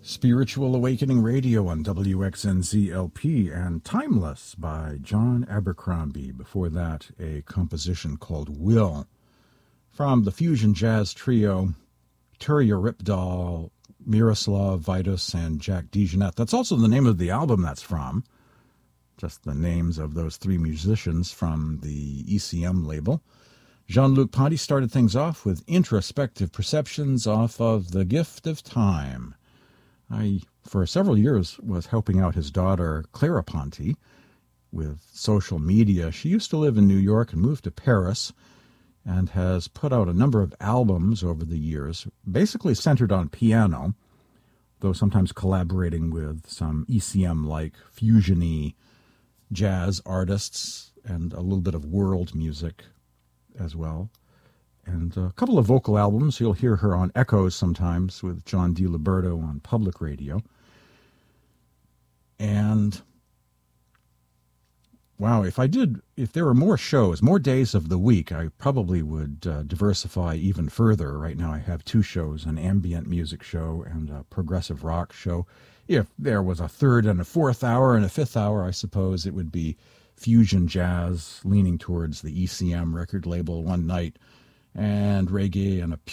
Spiritual Awakening Radio on WXNZ-LP and Timeless by John Abercrombie. Before that, a composition called Will from the fusion jazz trio Turya Ripdahl, Miroslav Vitus, and Jack DeJohnette. That's also the name of the album that's from. Just the names of those three musicians from the ECM label. Jean-Luc Ponty started things off with Introspective Perceptions off of The Gift of Time. I, for several years, was helping out his daughter, Clara Ponty, with social media. She used to live in New York and moved to Paris and has put out a number of albums over the years, basically centered on piano, though sometimes collaborating with some ECM-like fusion-y jazz artists and a little bit of world music as well. And a couple of vocal albums. You'll hear her on Echoes sometimes with John DiLiberto on public radio. And, wow, if there were more shows, more days of the week, I probably would diversify even further. Right now I have two shows, an ambient music show and a progressive rock show. If there was a third and a fourth hour and a fifth hour, I suppose it would be fusion jazz, leaning towards the ECM record label one night, and reggae and a